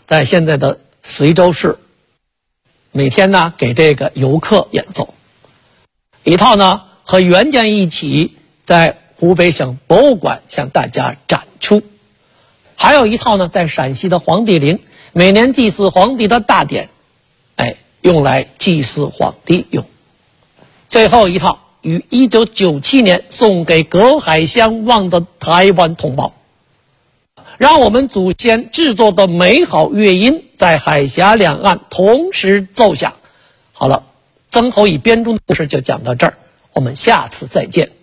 在现在的随州市，每天呢给这个游客演奏。一套呢和原件一起在湖北省博物馆向大家展出，还有一套呢在陕西的黄帝陵，每年祭祀皇帝的大典，用来祭祀皇帝用。最后一套于1997年送给隔海相望的台湾同胞，让我们祖先制作的美好乐音在海峡两岸同时奏响。好了，曾侯乙编钟的故事就讲到这儿，我们下次再见。